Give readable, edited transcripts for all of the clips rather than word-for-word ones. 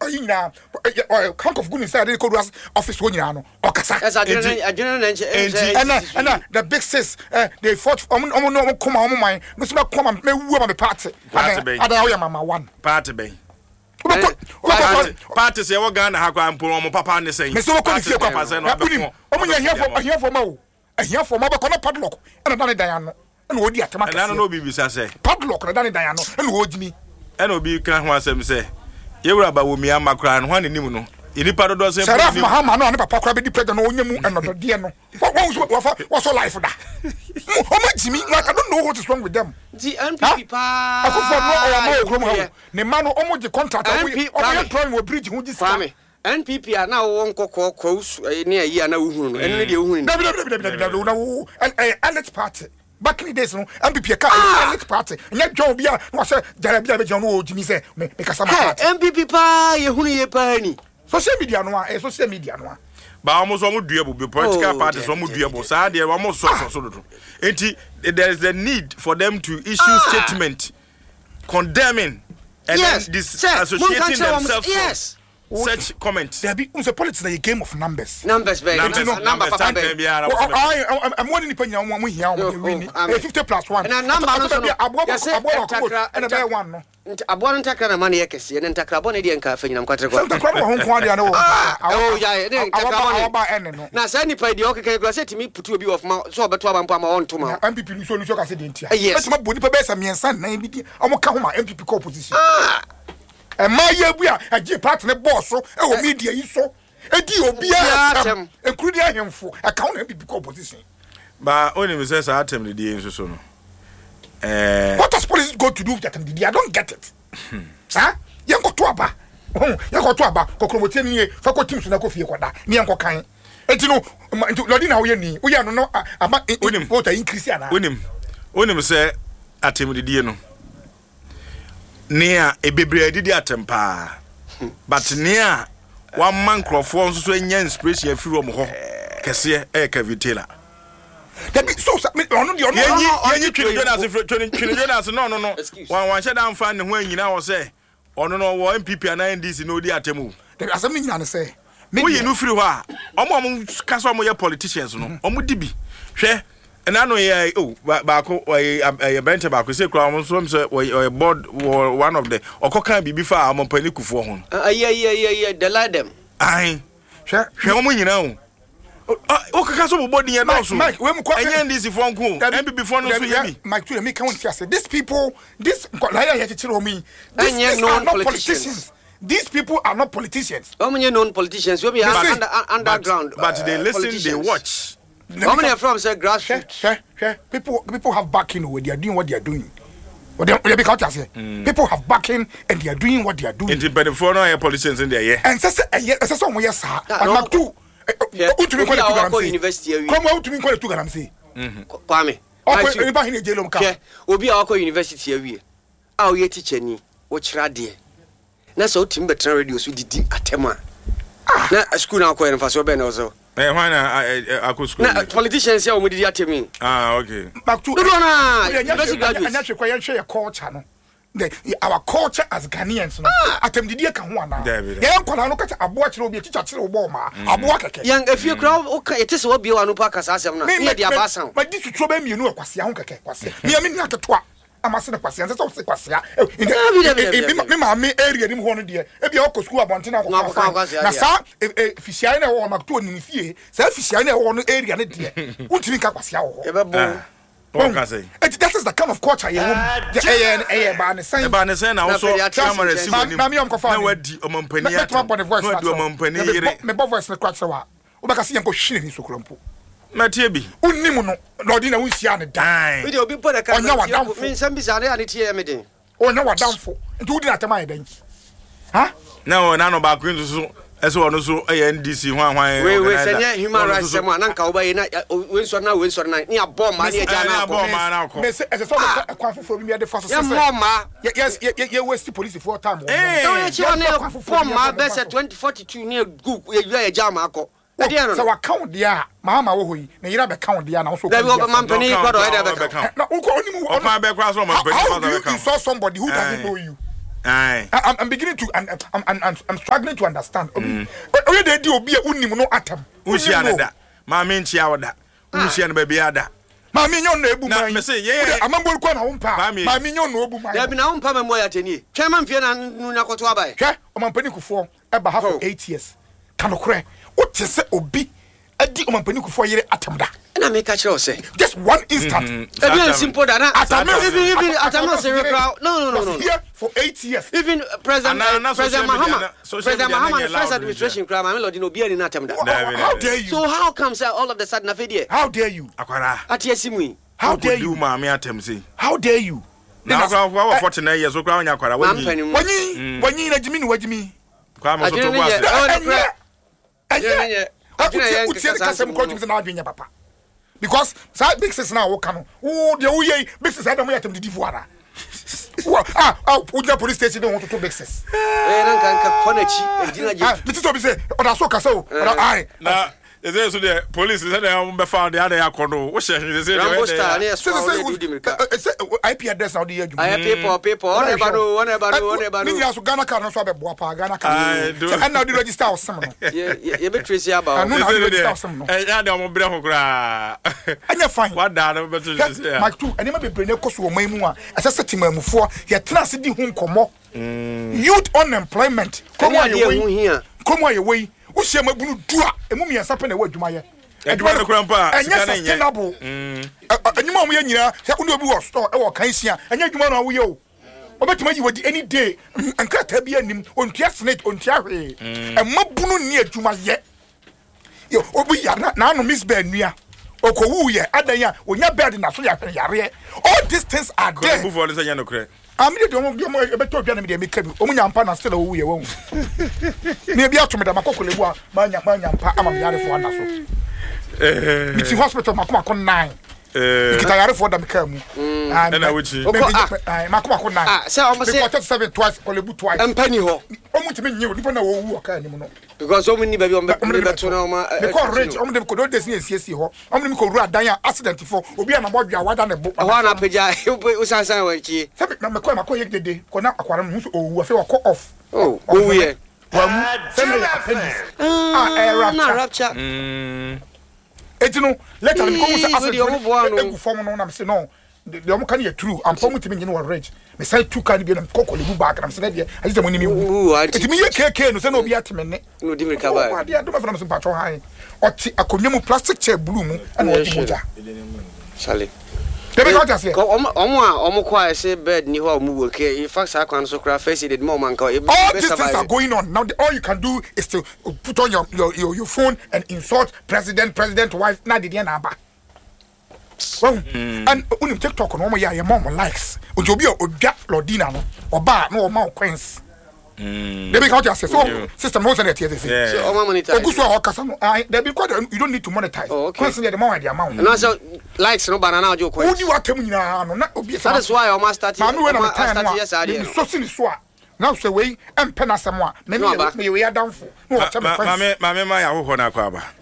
nyina Hank of Good inside the code was office one no okasa and the big sis they fought no come on mine no so come me wu ma me party ada we mama one party be party say we Ghana ha kwa mpo mo papa ne say me so ko fie papa say no here for ma here for ma be kono padlock and na dan no na odi atema kase na no bi bisa say padlock na dan no na ojimi and obi kan ho asem say yewura ba wo mi amakra no ho anim no inipa dodo say Seraf Mahama no ne papa kra be di president no onyemu enodo de no what's your life da omajimi like I don't know what is wrong with them the NPP pa akufo no o ne ma no omoje contract o trying we bridge hu ji ska NPP na wo nkokọ kwaus ne ayi na wo hunu no eno de wo hunu na elite party back in the days no MPP ka elite party nya dwo bia no say jara bia be no ojimi say me kasa ma party MPP pa ye hunu ye pa ni social media no social media no ba almost almost doable be political parties almost doable so they almost so enti there is the need for them to issue statement condemning and then disassociating themselves yes such comments there be unse politics na a game of numbers very number papa be I'm one ni panya mo hia o win 50+1 and number no so abo and be one no abo no takra na man ye kese ne takra bo ne de nka afanyina mkwatre kwa takra ho nko ade na wo ya ne takra bo ne na sa ni pa di okeke kwa se timi putu obi of ma so obeto aba mpa ma won to ma MPP lu so ka se de ntia betuma boni pa be sa miensa na bi di omo ka ho ma MPP ko opposition ma ye bua agi part ne boss so e wo media yi so edi obi atem ekrudi ahemfo account na MPP ko opposition ba oni me say sa atem de die nso so no what does police go to do with atem de I don't get it ha yenko to aba kokromotie ni fa ko teams na ko fie kwada ni yenko kan enti no lodi na wo ye ni wo ye no ama onim vote increase ana onim say atem de die no Nia ebebre adidi atempa but nia one man crofo nso so enya inspiration afiri wo mo ho kese Kavitela that be so ono de ono yenyi twini Jonas no wan hye dan fa ne ho anyina wo say ono no wo MPP and NDC no di atemu that asem nyina ne say me yi no firi ho a omo kasa omo ye politicians no omo di bi hwe and I know baako bente baako say kura mo so say board one of the okokan bibi fa amompani kufuo ho the let them ai hwe mo nyina o kaka so body e no so enye ndisi fo nko MPP fo no so yemi Mike to me can say these people these politicians. These people are not politicians. How many known politicians? We have underground. But they listen, they watch. How many are from say grassroots? People have backing when they are doing what they are doing. People have backing and they are doing what they are doing. Independent for no politicians in there, yeah. And so someone yes, sir. And two. University. Come out to me call it to Garamsi. Kwame. Anybody in jail ka. Obi a university awie. A o ye teacher ni, wo kira de. Na so tim betra radio so didi atema. Na school na akoye nfa so be na so. Ako school. Na politicians ya o didi atemi. Okay. Back to no na. University graduates. And kwa yen share culture no. Our culture as Ghanaians no. Atem didi ka ho ana. Yen kwa no kacha abo akire obi teacher kire obo ma. Abo akeke. Yang afie kra o ka yete se obi wa no pa kasa asem na. Ne dia basan. Ma di tutro ba mienu akwase ho keke kwase. Me mi na ketoa. Amase na kwase anse so se kwase a. Me ma me area ni ho no de. E bia o ko school abonte na ko. Na sa fisiai na wo ma to ni fie. Sa fisiai na wo no area ne de. Untimi ka kwase a ho. E be bo. That is the kind of culture you ban na also camera si woni na wadi omompani ata na wadi omompani yire me bo voice na kwatse wa obaka se yanko hwire ni sokrampo na tie bi unnim no lodi na wunsia ne dan we dey obi po da ka me nsam bi sare ani tie me den onya wadamfo nti wudi na tema yedan ha na no ba kwin so eso ono so NDC hwan we senye human rights dem na nka oba ye na we nso na ni abom ma ni eja na akọ me se eso kwa foforo bi me dey fast say yes ye waste police for time don't you know bom ma be say 2042 ni gu ye eja ma akọ so account dia mama wo hoyi na yira be count dia na so there be mampani kwado e dey be count na unko onimu opa be kwa so mampani how do you insult somebody who doesn't know you I'm beginning to I'm struggling to understand. Oye dey di obi e unim no atam. Unshia na da. Ma me nchia woda. Unshia na baby ada. Ma me nyon na ebu man. Na me say ye. Amambol kwa na wompa. Ma me nyon no obu man. Ya bi na wompa me moya tani. Twema mfie na nunya koto abae. Hwe, omampani kufo e ba half for 8 years. Kanokre. Wote se obi adi omampani kufo yere atam da. Na me ka kire o say. Just one instant. Even simple that na even atamo say no. Here for 8 years. Even President Mahama first administration crime I mean obi ani na atam da. How dare you? So how comes all of the sudden afedie? How dare you? Akwara. Atiasimu. How dare you maame atam say? How dare you? Na kwa 49 years so kwa onya akwara wanyi na jimi ni wajimi. Kwa mo so to boss. Utie kasem ko tumi na adwenya papa. Because that big sis now work no. Oh the we big sis adam yatem didi fuara. Uja police station don't want to big sis. Na kan konachi edina je. Leti to be say oda so kasa o. Ai. Na is so the police say they be found the other yakono. What say say IP address now the age. Paper on eba no. Me ya so Ghana card no so be boa pa Ghana card. And now the register o sem no. You be trace about. No the register o sem no. Ya de o mo bre ho kra. Anya fine. What da no beto say. Mark 2 enema be bre ne koso o man mu a asa setimamufo ye tena se di hu nkomo. Youth unemployment. Come on here. Come on your wo hye mabunu dua emu miensa pe na wo adwuma ye adwuma no krampa sika na nye anyuma mo ye nyina se wo obi wo store e wo kan sia anya adwuma no wo ye o obetima yi wodi any day ankata bi anim ontua snake ontua hwe mabunu ni adwuma ye yo obi ya na no miss be nua okowu ye adan ya onya bed na so ya yare all these things are there move on say nya no kre amide de mo beto dwa na me de make bi omunya mpa na still owu ye wo me bi atomeda makokolebu a manya mpa ama yare fo na so biti hospital makoma ko 9 kita yare fo da me ka mu na wuchi makoma ko 9 say o mo say 47 twice kolebu twice empani ho omutimi nyi odipo na owu o ka ni mu no because o muni baby o me beto na o ma because rich o me ko do desi esiesie ho o me ko ru adan ya accident fo obi na bodwa wada na bo ho na peja o sansan wa chi sabi na me ko ma ko ye dede ko na akwara mu so owu afi wa ko off owu ye wamu send ya appendix rapture etino later me ko mu say accident egu form no na me say no the omo kan ye true am pom timi nyi no rich me say two kan bi na kokole bu back na me say na dia aji se monimi etimi ye keke no say na obi atime ne no di me ka ba o dia do me fana me say patcho han oti akonwa mu plastic chair blue mu na oti moja chale Debe ka jase omo kwa say bed ni ho omo work in fact I can so cry face it more man all these things are going on now. All you can do is to put on your phone and insult president wife na did na ba well and unim TikTok no mo ya your mom likes ojobi odwa lodina no oba no ma queens Debe ka jase so system no say that here so omo monitor oguso ho kasa no there be you don't need to monetize queens the amount no so likes no banana ojo queens odi watem nyina no na obi that is why omo start yes ade so sin so a now say we empe na sem a me we adamfo no watem queens mame ma ya ho na kwa ba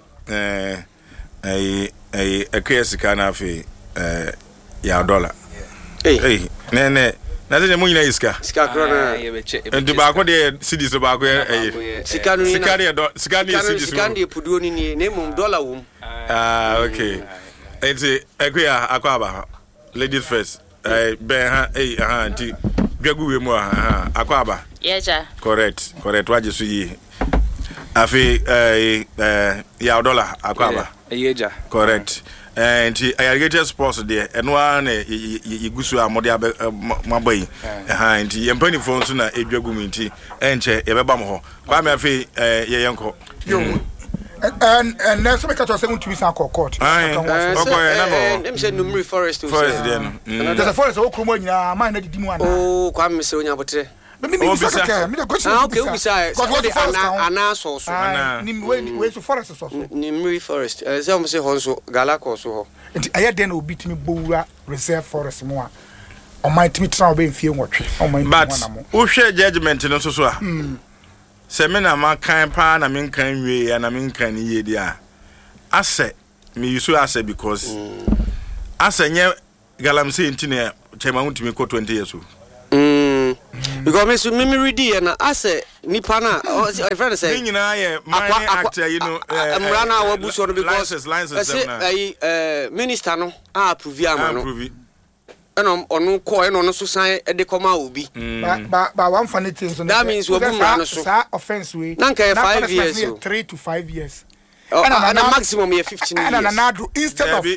ekesika na afi ya dollar ne na ze mo nyina iska krona ndu ba ko de cedis ba ko sika no sika de cedis sika de puduo ni ne mum dollar wum okay enti ekuya akwa ba ladies first ben ha anti gwagu we mu akwa ba yeja correct waje so yi afi ya dollar akwa ba yeja correct and irrigated sports there and one igusu amode mabai and yempani phone so na edwagu minti enche yebeba mo ho kwa me afi yeyenko yo and next we catch us to be court dem say numri forest there no there's a forest o kromo nyina man na didi mu ana oh kwa me se onya botre me the question okay we say ana so ni we so forest so numri forest say o say honso galako so ho nti aye den obi timi bowura reserve forest mu a o might timi tra obe mfie nwotwe o might wana mo wo hwe judgment no so a semina ma kan pa na men kan wie ya na men kan ye dia ase me yusu ase because ase nye galamse ntine chema untimi ko 20 years because me ready and I say nipa na my friend say you know mining actor you know Mrana wabuso no because licenses minister no approve am no and on call and on so sign e de come obi but one funny thing so that means we no so offense we nanka 5 years 3 to 5 years and the maximum is 15 years and another instead of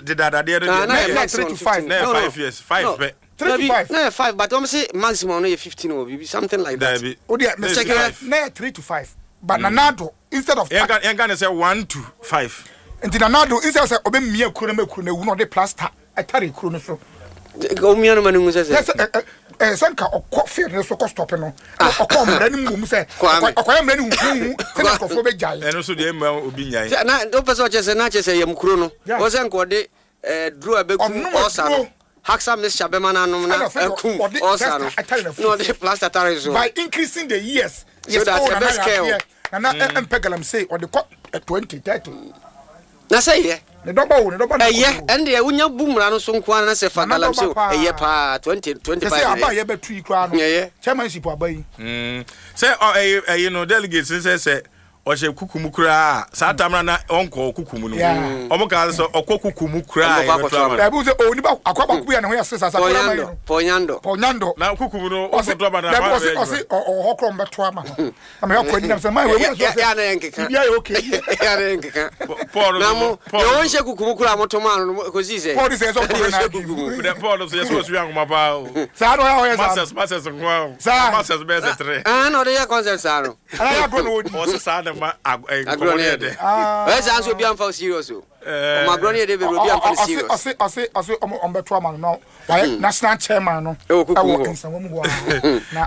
the 3 to 5 no 5 years 5 3 to 5 no 5 but I'm say maximum is 15 or something like that oh dear no 3 to 5 but nanado instead of you can say 1 to 5 and nanado instead of say obe mia kuro na kuro na wu no de plaster atare kuro no so go mia no manu say sanka okọ field no so ko stop no okọ mra ni mum say okọ mra ni hu say na ko fo be jai eno so de ma obi nyai na do person che say na che say yam kuro no o say nko de draw abeku osa no haksa miss chabema no na ekum osa no de plaster tare so by increasing the years so that the best scale na empegalam say or the 20 30 na say ye ne doba ende ya unya bumra no so nko na se fagalam so eye pa 20 25 say aba ye betu ikra no chairmanship abayi say you know delegates say o she kukumu kura sa tamra na onko kukumu no o mo ka so okọ kukumu kura e bu say o ni ba akwaba ku ya ne ho ya sesa sa ponyando na kukumu no o so to ba na ba o say o hokro mbeto ama ama ya ko ni na say my we ya na nkeka bia ya okay ya na nkeka Paul na mo yo nche kukumu kura motomo anu ko si say Paul say so ko na kukumu Paul say so wi angoma pa sa do ya ho ya sa masters ngwa masters be se 3 no de ya concept sa no ala ya bro no odi o se sa ma agroni de where's answer be am for serious o my agroni de be am for serious I say on beto ama no why national chairman no e wo nsanwo mu ho na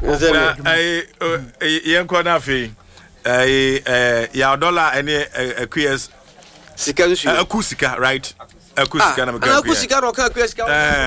yen ko na fe ya dollar any QS sika nsu akusika right akusika na meka akusika no ka akusika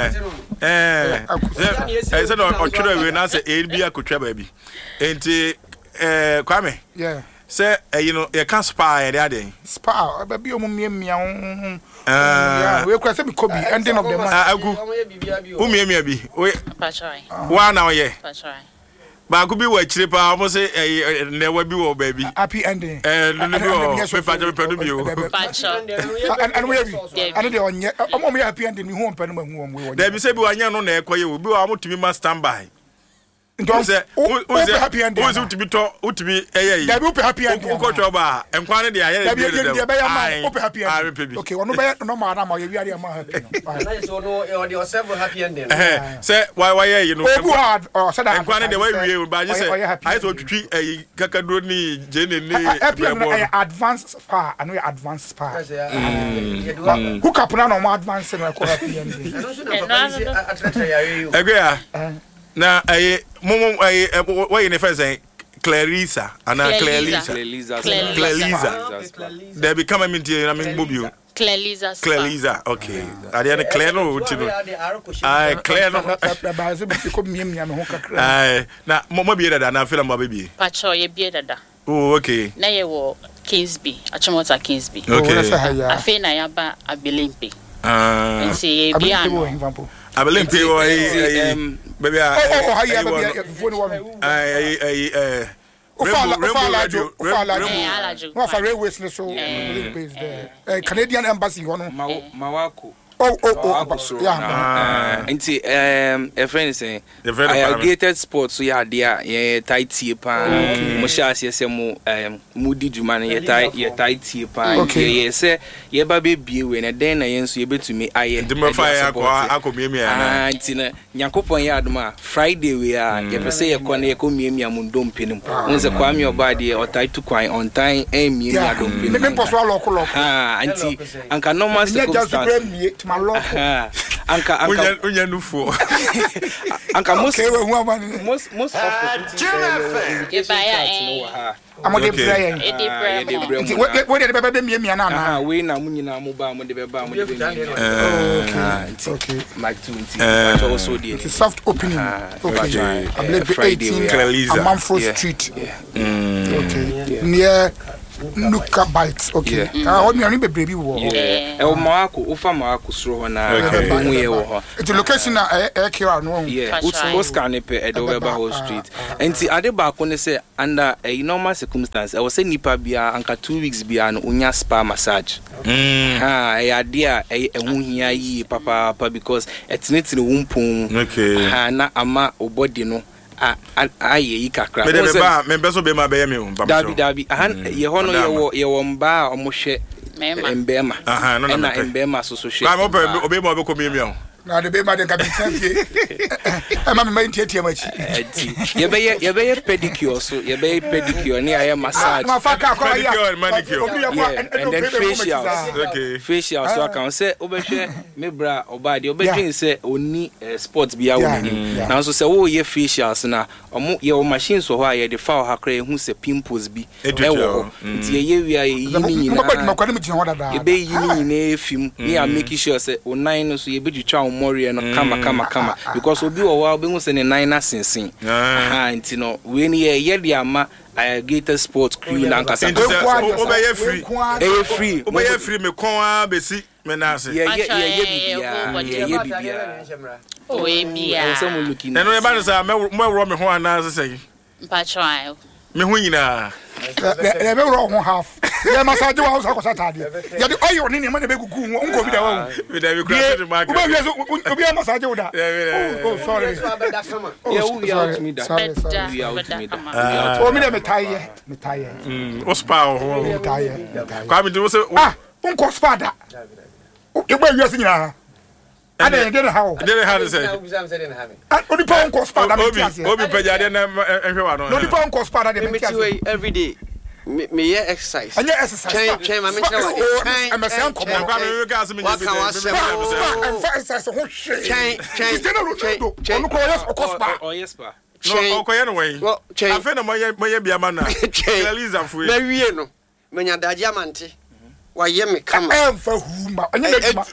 say no otwere we na say AB akotwa ba bi enti Kwame say you know you can spy the other spa ba bi o mu mia yeah we kwase be kobi ending of the month agu o mia bi we wa na we ba ku bi wa chire pa almost say ne wa bi wo ba bi happy ending no bi o pe pa do bi o and we and they on o mo happy ending ni hu on pa no hu we there be say bi wa nya no na ekoye wo bi wa mo tumi ma standby don't say who's happy ending who's to be to utimi eh there be happy ending ko choba enkwan de aye there be happy ending okay ono be no ma na ma ye wiare ma happy no so no the several happy ending say why you know enkwan de we ba je say I so twitwi kakaduro ni jene ni advanced spa and we advanced spa hook up na no more advanced na ko happy ending na momo why in first say Clarissa ana Clarissa they become a minty na me mobile Clarissa okay are they Claire no tino ai Claire no ba se bi ko miamia me ho kakra ai na mo bi dada na film ba bi pacho ye bi dada oh okay na ye wo Kingsby Achimota Kingsby okay afi na ya ba Abelempe nti ye bi ano Abelempe baby Canadian embassy Mawako nti a friend say aggregated sports so ya dia tight tie pa mo sha ase mo mudi djuma na ye tight tie pa ye say ye ba be bie we na den na yenso ye betumi aye ndimfa ya akomiemia na nti na nyakopon ya adoma Friday we ya ye pese ye ko na ye komiemia mu ndompenim unse Kwame Obade o tight to kwan on time miemia dompenim me poso aloko anti anka normal circumstance anka unya nufu anka most of amode prayer we dey bebe miemia na we na munyina mo ba mo de beba mo de okay like 20 but also the soft opening okay I believe 18 Amanfo Street okay near Nuka bites. Okay. What me be baby wo. Yeah. E o maako, ufa maako suro na mu ye wo. The location na e no. Yeah. Oscar ne pe Edoweba Hall Street. Enti ade ba ko ne say under a normal circumstance, I was say nipa bia anka 2 weeks bia no unya spa massage. Ha, e ade a hu hia yi papa because etnetine wumpum. Okay. Ha na ama obody no aye kakra me beso be ma be me dabi ye hono ye wo mba omohwe mbema na mbema so hwe ma obe ma be ko mi na de be ma de ka bi tafie e ma me ma ntie machi ye be pedicure so ye be pedicure ni aye massage ma fa ka ko ya manicure and then facial so kan say obehwe me bra obade obedwin say oni sports bia wo ni na so say wo ye facials na omo ye o machine so ho aye de fa o hakra ehu say pimples bi e wo nti ye wi aye yi ni nyina ye be yi ni nyina efim ni a make sure say o nine no so ye be twitwa Mori no kama because obi wo wa obi say ne nine na sensen nti no we ni ye de ama Gator Sports crew na nkasa obeye free me kon a besi me na ase ye bibia o e bia so mo looking eno e ba say me ro me ho ana ase say mpacho me ho nyina e be ro ho half ye massage wa so akosa tade ye de oyo ni ma de be gugu nko bi da wa we da we cross the market obi massage wo da oh sorry we out me da o mi de me taye o spa o me taye kwa mi de say nko spa da e gba wiase nyina Ade dey how? Dey how say? Only pound cost spa da me tiase. Obi pejade na ehwe wa no. Only pound cost spa da me tiase. Every day. Me yeah exercise. And exercise. Chain ma me tell you. I'm a sound come on. We gas me exercise ho hwe. Chain. Onu ko yes cost spa. Oh yes spa. No, okoye no way. I feel no moye bia ma na. Eliza fu. Na wie no. Menya daje amante. Wa ye me kama emfa huma anya na djuma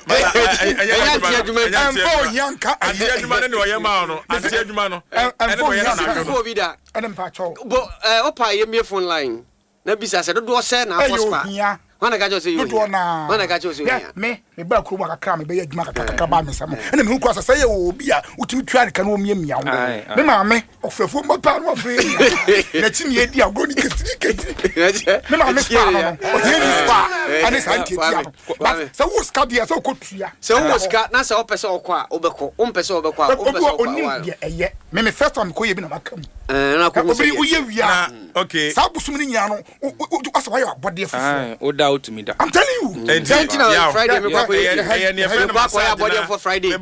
emfa yanka anti adjuma ne o ye ma no anti adjuma no emfa o ye na no obi da ene mpa cho bo opa ye me phone line na bisa se do se na pospa wana ka jo se yo wana ka jo se yo me ba kuro kakra me be ye adjuma kakra ba me sam ene me kura se ye obi a utimi twa ne ka no mia mia wo me ma me ofrefo mo pa no ofre na ti ne di agro ni kesi me ma me spa no o ye ni spa ani sa nti ti but se wo ska bia se okotua se wo ska na se opese okwa obeko o mpese obeko a opese okwa eye me first time ko ye bi na makam na ko obi wo ye wia okay sa busum ni nya no asa wa ye abode fufu o doubt me da I'm telling you Friday me kwa ne friend massage body for Friday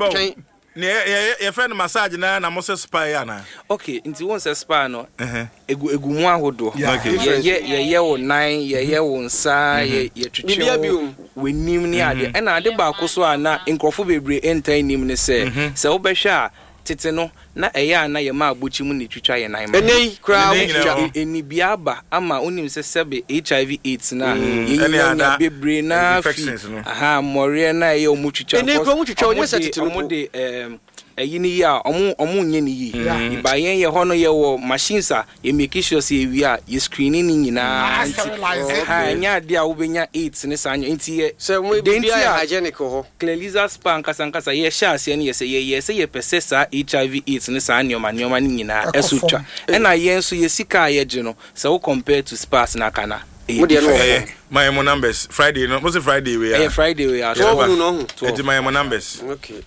ne friend massage na mo se spa ya na okay nti won se spa no egu mu ahodo ye wo nine ye wo nsa ye twetwe wenim ni ade na ade ba ko so ana nkrofo bebre enta nim ne se wo behwe a tete no na eya na ye ma abuchi mu ne twitwa ye nan ma enei kra eni biaba ama onim se sebe HIV AIDS na ye bebre na aha more na ye omu twitwa enei kra mu twitwa onye se tete no mo de eyini ya omu nye ni yi ibayen ye hono ye wo machines a ye make sure say wi a ye screening ni nyina ha nya dia wo benya 8 ne sanyo nti ye se mo bia hygienic ho Cleliza spa nkasa ye sha ase ne ye se ye pese sa HIV AIDS ne sanyo ma ni nyina esutwa na ye nso ye sika ye gye no se wo compare to spas na kana my numbers Friday no was Friday we Friday we are 12 no my numbers okay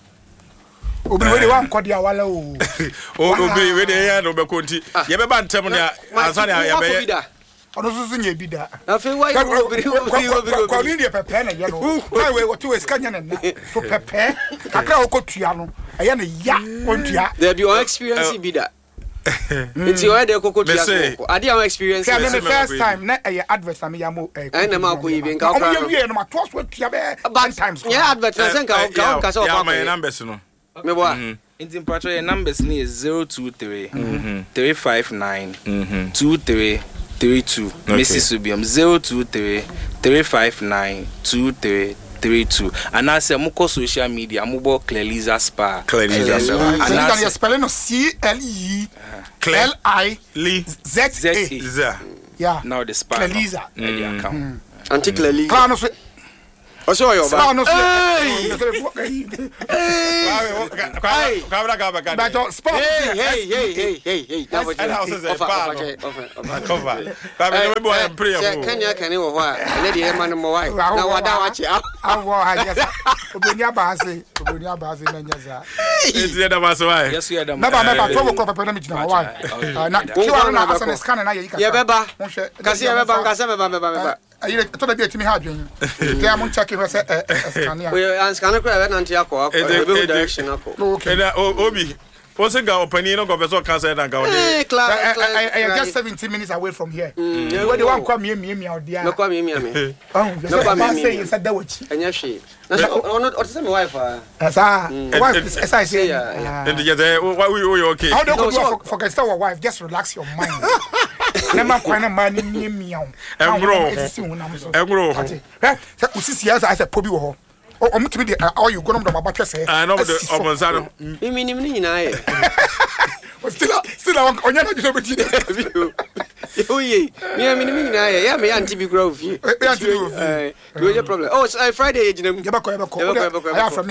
obi we dey wan kodi awala o obi we dey ya no be konti ye be ba ntem ne ansa ne ya be ye ono susu nye bi da na fe wa obi ko ni dey pepe na ye no na we what we skanya na so pepe akra okotua no eye na ya ontua there be your experience bi da it's your dey kokotua ko ade our experience the first time na eye advert am ya mo na ma ko yibi nka okra no ye no ma to so tua be one times yeah advert na senka ka so pa my numbers no me boa in patro your numbers ni 023 359 2332 Mrs. Subium 023 359 2332 and I say muko social media mubo Cleliza Spa and you can spell no CLE LIZA Yeah. Now the spa. Lisa. Anti-Clearly. Oh, so you're back. Hey! I told a bit to me hard doing. They are checking us at Scania. We are Scania and Antiaco, direction. Okay, Obi. What's a girl opening of a cancer and go? I am just 17 minutes away from here. Where do one come me out there? No, come me. Oh, no, say it's a dowage. And yes, she. Not some wife. As I say, and why we okay? How do you forget our wife? Just relax your mind. Never quite a man in me. And grow. I said, Pobi. Oh, I'm to be all you going to my back. I know the Omazano. You mean I still on your opportunity. Oh, ye, yeah, me Auntie Big Grove. You your problem. Oh, it's Friday, you know, from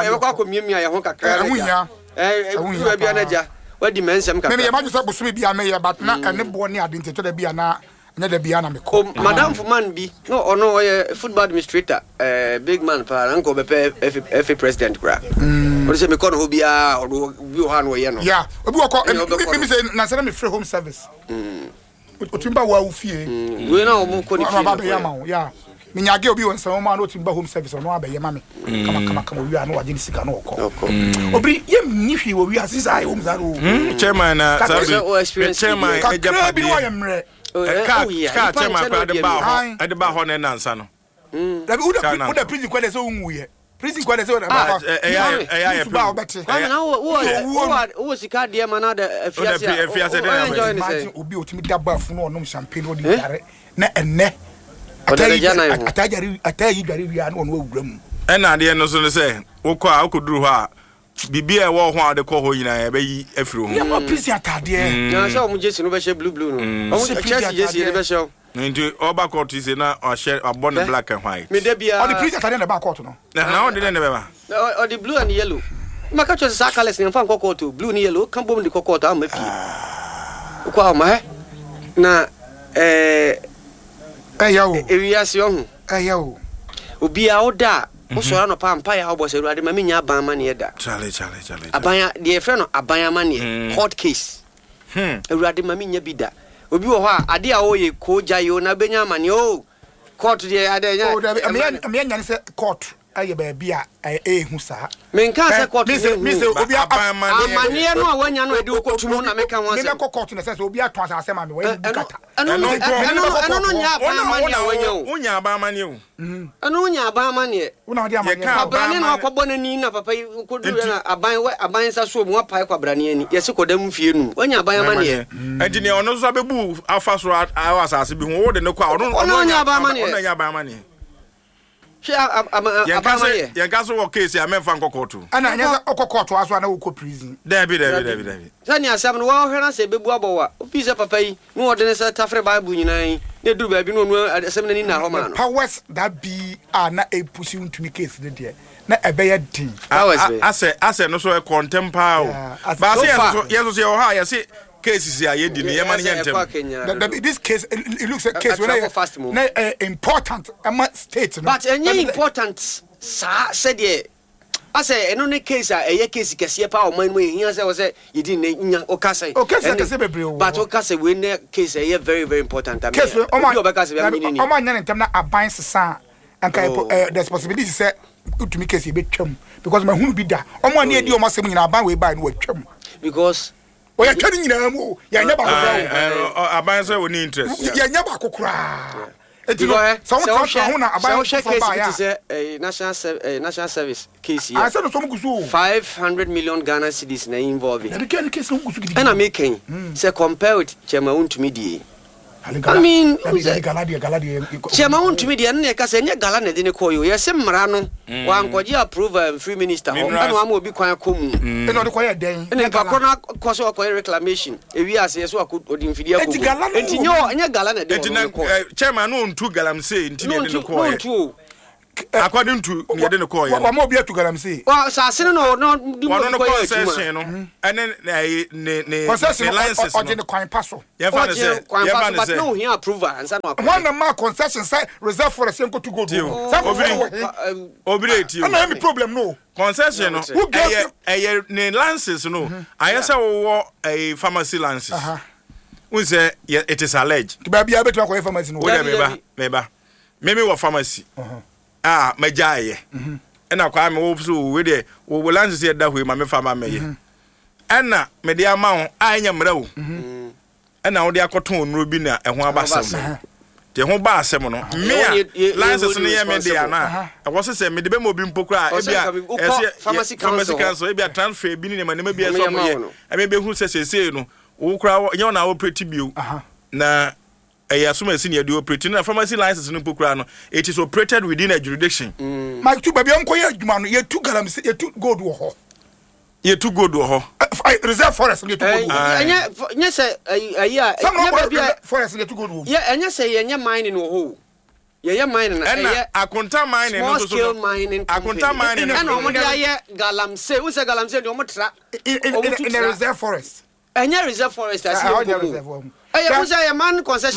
me. What demands some maybe I might supposed to be a mayor, but not a neighborhood near the Biana, another Biana. Oh, Madame Fuman be no, football administrator, big man, Uncle F. President Grab. What is it, McConnell who be a Wuhan way? Yeah, maybe say Nazareth free home service. Utimba wa ufie. We know more. Yeah. Minyage obi won some man no timba home service no abaye mame kama wi anu agye sika no okọ obri yem ni hwi wo wi asisi ai home zaro chairman na sabi chairman eja bi wo yemre ka chairman kwa de ba ho na nansa no dabi uda prison kwa de so unwuye prison kwa de so na ba ba obeti wo sika de ma na da afiase de obi otimi daba fu no onom champagne o de yare na enne atayi dware wi an ono awura mu ena de no so ne se wokọ a wokọduru ho a bibia e wo ho ade kọ ho nyina e bayi afiro ho ya ma prison atade na so mu jesi no be she blue no o Chelsea jesi ne be she nti oba court is na o share abon black and white me de bia o the prison atade na ba court no na o de ne be ba o the blue and yellow maka cho sa colors ne fa court blue ni yellow kan bom de court am afi kwa ma na Eyo. Ewiase ohun. Eyo. Obi a oda, mo so no pampa ya obo se ruade ma menya ban ma ne da. Chale. Abanya de efre no abanya ma ne court case. Ruade ma menya bi da. Obi wo ho a ade a wo ye ko jayo na benya ma ne o court de ade nya. Oh, me nya se court aye ba bia ehu sa. Me nka se court. Me se obi amane no a wanya no ade okotumu na meka ho se. Me ko court na se obi atwa sa asema me we bukata. Ano nya ba amane a wanya o. Unya ba amane o. Ano nya ba amane. Una de amane. Abrane no akọbọ na ni na papa kodu na aban sa so mu apai kwabrane ani. Yesi kodam fie nu. Wanya ba amane. Enti ne ono so abebu afa so awasase bi ho wo de ne kwa ono nya ba amane. Ono nya ba amane. She abamaye. Ya gaso wo case ya memfa nkokoto. Ana nya okokoto aso na wo ko prison. Dabi. Sani asam no wo hwena se bebu abowa. Ofisa papa yi, no wo de ne se tafre Bible nyina yi. Ne duru ba bi no asam na ni na ho ma no. Powers that be na e pusi untumi case de de. Na ebeye din. Ase no so e contemporary. Ba se yeso se o ha ya se cases ya yedi ne yema ne yentem. This case it looks a case when important state no. But any important said ye I say eno ne case a case kese pa o man we hia say we say yedi ne nya o kase. O case kese bebre o. But o kase we ne case very very important. Case o man nya ntem na aban sesa anka there's possibility say utumi case e betwam because my hunu bi da o man ne edi o masem nyina aban we buy no watwam because o ya twani nyina mu ya nya ba ko aban say we need interest ya nya ba ko kura etilo so ho na aban so case say national service case here I said so mugusu 500 million Ghana cedis na involved na be case mugusu gidi and I making say compare with chema untumi die I mean, Chairman won't to me the end, because any galan didn't call you. Yes, Marano, one could you approve a free minister, and one will be quite cool. And not a quiet day. And if I could cause a reclamation, if we are yes, what could Infidia and you know, and your galan, Chairman won't 2 galam say, into according to me, I didn't call you. One more beer to Galamsey. Well, Sassino, no, one on the concession, and then concession license on the coin passo. But no, here approval and some one of my concession site reserved for a single to go to you. Obey you. No problem, no. Concession, who gave a lances, no. I saw a pharmacy lances. We say it is alleged. To be able to acquire pharmacy, maybe what pharmacy. Majaye. And I come also with it. We will answer that way, my family may. Anna, Media Mount, I am row. And now they are cotton, Rubina, and one bassam. The home bar semono. Me, Lances near Mediana. I was to say, Medibemo Bimpoca, pharmacy council, maybe a transfer, being maybe a summer. I may be who says, say, no, who crowd, you're now pretty view. Na I assume a senior do operating a pharmacy license in Pukrano. It is operated within a jurisdiction. My 2 baby uncle, you 2 grams, you 2 go to her. You 2 go to her. I reserve forest, you 2 go. Yes, a forest, you 2 go. Yeah, and yes, say, and your mining or yeah, mining, and I contain mining, small scale mining, I contain mining, and no one galam say, who's a galam said, in a reserve forest. And your reserve forest, I was a man concession.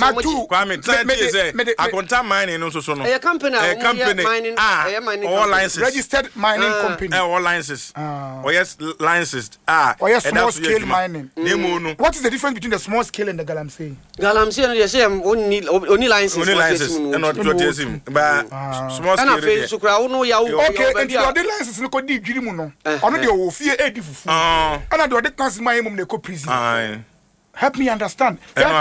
I contain mining also. A company, mining, all licenses, registered mining company, all licenses. Oh, yes, licenses. Yes, small scale mining. What is the difference between the small scale and the galamsey? Galamsey, you say, only licenses. Only licenses, and not what is him. But small scale. Okay, and the other licenses look at the Girimuno. Only the fear 80. And I do the council my mum the co-prison. Help me understand.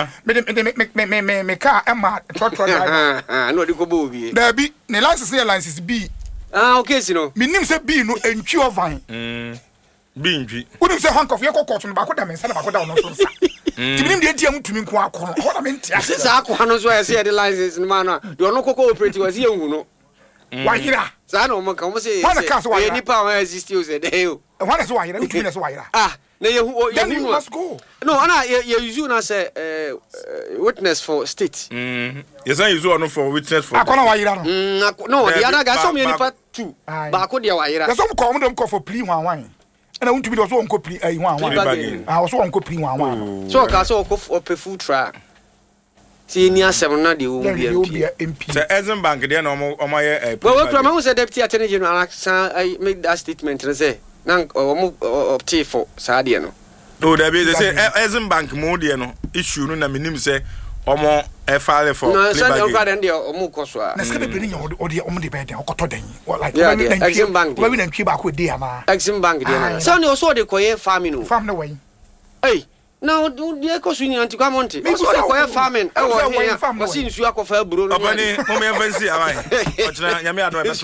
Me car Emma truck driver. No the go be. There be the license B. Okay, you know. Me name say B no entwi ovine. B entwi. Who say hank of your court no ba ko da me say ba ko da no so sa. Ti nim de tiam tumi nko akọ no. Ho na me ntia. Say akọ no so I say the license no man no. The no koko operate was here hu no. Wahira. Sa na o mo kan mo say. Wahira. Any power exist you say dey o. Why is wahira? You mean as wahira? Then you must go. No, Anna, you use as a witness for state. Yes, I use one for witness for. No, the other guy saw me in part 2. But I could hear. There's some common call for plea 1-1. And I want to be also on copy 1-1. I also on copy 1-1. So I saw a food track. See, near 7 na the MP. The Ezen Bank, then on my. Well, I was a deputy attorney general. I made that statement and say. Nang opti for Sadiano. Oh, there be say Ezen Bank Modiano issue no na minim say omo e file for. No, so no brother ndi omo koswa. Na skebe beni o de omo de be den okoto den. Like Exim Bank. We na ntwi ba ko dey ama. Exim Bank dey. So no so de koye farming no. Farm no way. Hey. Now, do the economy anti-commonty. Also, the farming. I was in Suako for Bruno. Money, fancy. I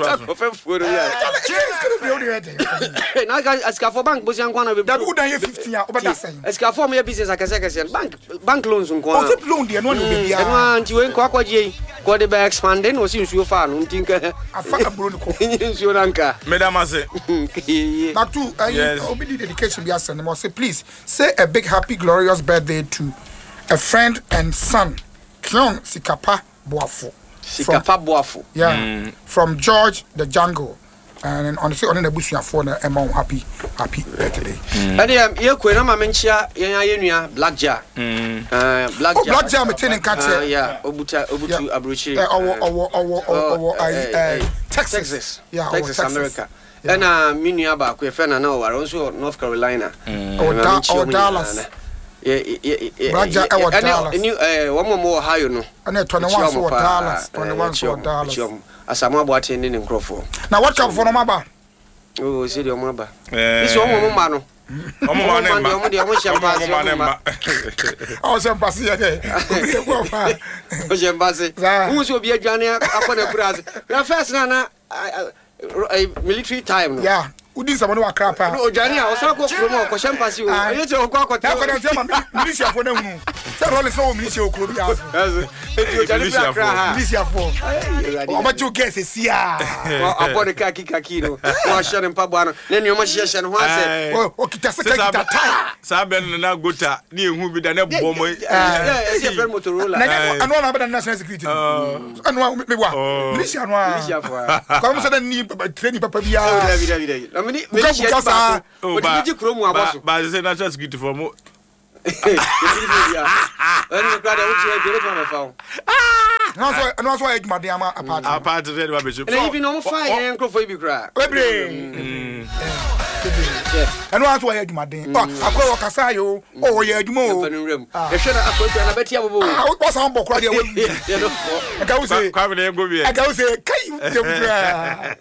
ask for bank, but I'm going to be that would have 50 years. As for me, business, like a second bank loans on loan. The one you ain't quite the expanding was in your farm. Think a Bruno in your anchor. Madame, but to obedient dedication, be asked, and must say, please say a big happy glorious birthday to a friend and son, Kion Sikapa Boafo. Sikapa Boafo. Yeah, from George the Jungle. And on the bush, you have for a more happy birthday. And you could not mention Blackjack. Blackjack, maintaining catcher. Yeah, Obutu Abruchi. Texas. Yeah, Texas, America. And Miniaba, Quefena, no, are also North Carolina. Or Dallas. Blackjack, or Dallas. One more high, no. And 21 for Dallas. 21 for Dallas. As I'm about attending in Crawford. Now, what come for Maba? Oh, is it your mother? This one, Mano. Who's will be a Johnny upon a brass? First, Nana, military time. Yeah. Udi nsamo wa krapa ojani a osa ko kromo ko champasi o aye je okwa ko ta ko na se ma milisia fo na hunu se role so milisia okro bi aso ojani bra kra milisia fo o ju guess sia abode kaki no wa share mpabo ano na ni o ma hye no ho ase o kita se kita ta sa ben na gota ni ehu bi da na bom ese fer Motorola anu na bada national security anu me wa milisia fo ko mo se da ni training papa bia David na me milisia ba o di kromu aboso ba se national security for mo Anu kwa da uchi e dire to me fa no so e gumade ama apart de ba be so and even no fa e nkrofo ibi kra webre anu so e gumade akwa wakasa yo o ye aduma o e hwe na akwa na betia bobo o sa mbo kra de we aka wo se kwa me go bi aka wo se kai de bra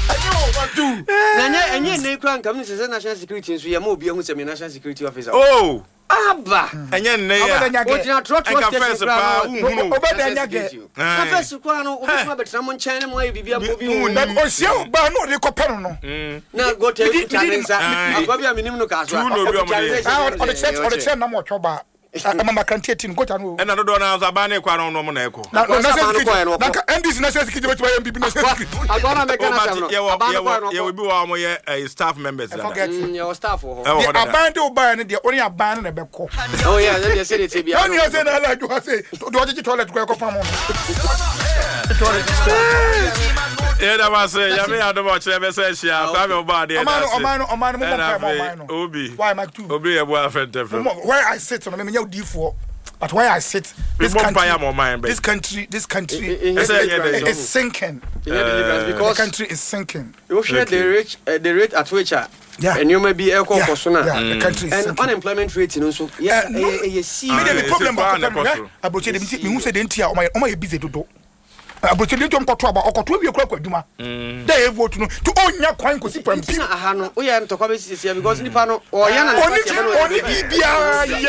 na enye ne kra nkam ni se national security nso ye ma obi ehu se me national security officer oh aba enye nne ya o jina trot first pa uhunu obeda nyage na first kwa no obi ma betra mo nchen mo ayi bibia mo bi o sia ba no de kopero no na go te chanenza agba bia minim no ka so o de check na mo twoba mama kantieti ngota no ena dodo na azaba na kwa no mo na eko na NDC national security betu ya MPP national security agora me kana sam no ye we bi wa mo ye staff members your staff ho the abande oba ne de only abande na beko oh yeah they say it be only say na la do say do oji toilet ko pam no da ba say ya me ado ba chere be say shia kwa me oba de omano mo obi why Mike 2 obi ye bo afente where I sit on me D4 but where I sit this country is sinking because the country is sinking you share the rate at which and you may be equal for sooner the country is and unemployment rate also see the problem about me who said entia o my busy dodo aboteli to mkoto aba okoto wi ekura kwaduma dey vote no to onya kwan ko si pampi aha no o ya ntokwa be sisi because nipa no o ya na oni bibia